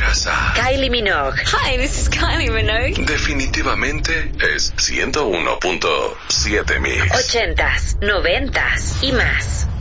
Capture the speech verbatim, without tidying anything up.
escuchas a Kylie Minogue. Hi, this is Kylie Minogue. Definitivamente es ciento uno punto siete Mix. Ochentas, noventas y más.